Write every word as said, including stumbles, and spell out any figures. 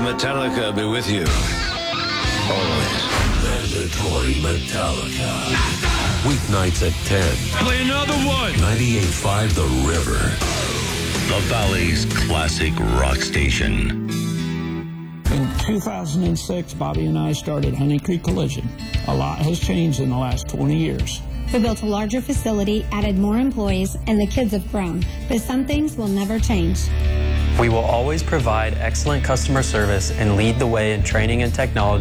Metallica be with you. Always. Mandatory Metallica. Weeknights at ten. Play another one. ninety-eight point five The River. The Valley's classic rock station. In two thousand six, Bobby and I started Honey Creek Collision. A lot has changed in the last twenty years. We built a larger facility, added more employees, and the kids have grown. But some things will never change. We will always provide excellent customer service and lead the way in training and technology.